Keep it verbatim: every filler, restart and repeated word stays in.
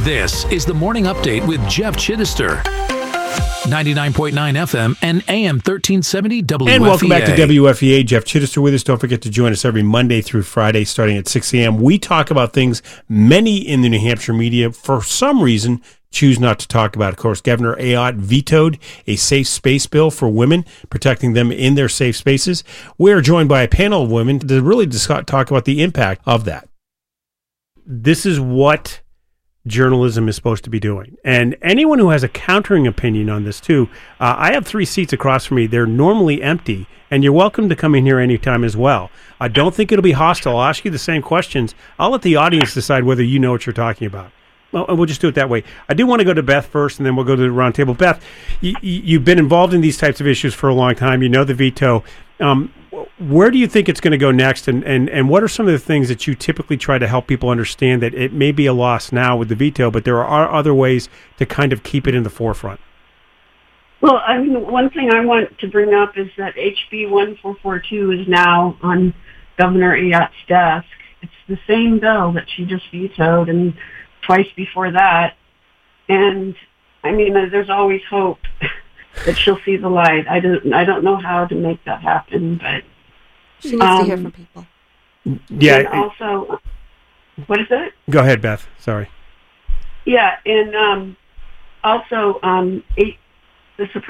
This is the Morning Update with Jeff Chittister. ninety-nine point nine F M and A M thirteen seventy W F E A. And welcome back to W F E A. Jeff Chittister with us. Don't forget to join us every Monday through Friday starting at six a.m. We talk about things many in the New Hampshire media, for some reason, choose not to talk about. Of course, Governor Ayotte vetoed a safe space bill for women, protecting them in their safe spaces. We are joined by a panel of women to really discuss, talk about the impact of that. This is what journalism is supposed to be doing. And anyone who has a countering opinion on this too, uh, I have three seats across from me. They're normally empty, and you're welcome to come in here anytime as well. I don't think it'll be hostile. I'll ask you the same questions. I'll let the audience decide whether you know what you're talking about. Well, we'll just do it that way. I do want to go to Beth first, and then we'll go to the round table. Beth, you, you've been involved in these types of issues for a long time. You know the veto. Um, where do you think it's going to go next, and, and, and what are some of the things that you typically try to help people understand that it may be a loss now with the veto, but there are other ways to kind of keep it in the forefront? Well, I mean, one thing I want to bring up is that H B one four four two is now on Governor Ayotte's desk. It's the same bill that she just vetoed, and twice before that. And, I mean, there's always hope that she'll see the light. I don't I don't know how to make that happen, but... She needs um, to hear from people. Yeah. And also, what is it? Go ahead, Beth. Sorry. Yeah, and um, also, um, eight, the Supreme